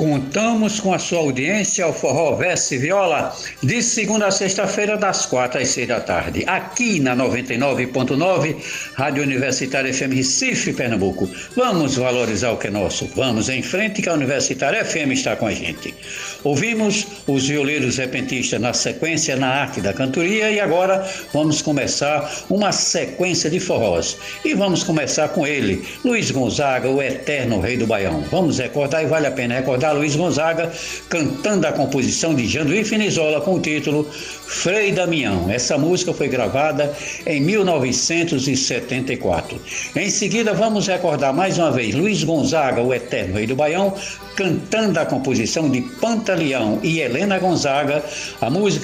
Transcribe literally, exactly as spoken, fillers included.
Contamos com a sua audiência ao Forró Verso e Viola, de segunda a sexta-feira, das quatro às seis da tarde, aqui na noventa e nove ponto nove, Rádio Universitária F M Recife, Pernambuco. Vamos valorizar o que é nosso, vamos em frente que a Universitária F M está com a gente. Ouvimos os violeiros repentistas na sequência na arte da cantoria e agora vamos começar uma sequência de forrós. E vamos começar com ele, Luiz Gonzaga, o eterno rei do Baião. Vamos recordar e vale a pena recordar Luiz Gonzaga cantando a composição de Janduí Finizola com o título Frei Damião. Essa música foi gravada em mil novecentos e setenta e quatro. Em seguida vamos recordar mais uma vez Luiz Gonzaga, o eterno rei do Baião, cantando a composição de Pantaleão e Helena Gonzaga, a música